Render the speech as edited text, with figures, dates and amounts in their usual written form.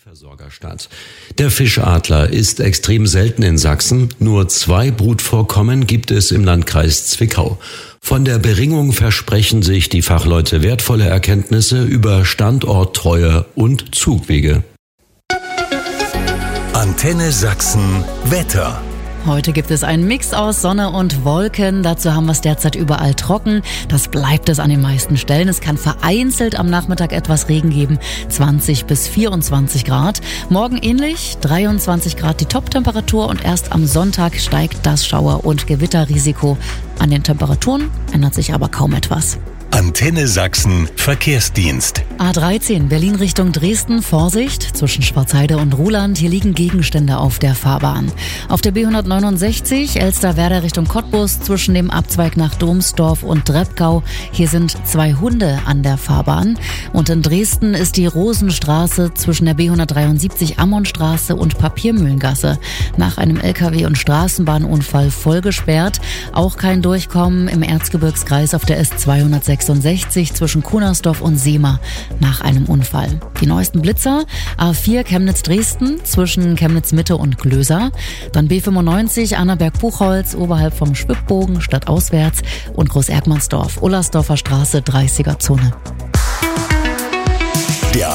Versorgerstadt. Der Fischadler ist extrem selten in Sachsen. Nur 2 Brutvorkommen gibt es im Landkreis Zwickau. Von der Beringung versprechen sich die Fachleute wertvolle Erkenntnisse über Standorttreue und Zugwege. Antenne Sachsen Wetter. Heute gibt es einen Mix aus Sonne und Wolken. Dazu haben wir es derzeit überall trocken. Das bleibt es an den meisten Stellen. Es kann vereinzelt am Nachmittag etwas Regen geben. 20 bis 24 Grad. Morgen ähnlich. 23 Grad die Toptemperatur und erst am Sonntag steigt das Schauer- und Gewitterrisiko. An den Temperaturen ändert sich aber kaum etwas. Antenne Sachsen Verkehrsdienst. A13 Berlin Richtung Dresden, Vorsicht zwischen Schwarzheide und Ruhland. Hier liegen Gegenstände auf der Fahrbahn. Auf der B169 Elsterwerda Richtung Cottbus zwischen dem Abzweig nach Domsdorf und Dreppgau. Hier sind 2 Hunde an der Fahrbahn. Und in Dresden ist die Rosenstraße zwischen der B173 Ammonstraße und Papiermühlengasse nach einem LKW- und Straßenbahnunfall voll gesperrt. Auch kein Durchkommen im Erzgebirgskreis auf der S266 zwischen Kunersdorf und Seema nach einem Unfall. Die neuesten Blitzer: A4 Chemnitz-Dresden zwischen Chemnitz-Mitte und Glöser, dann B95 Annaberg-Buchholz oberhalb vom Schwibbogen stadtauswärts und Groß-Erkmannsdorf, Ullersdorfer Straße 30er Zone.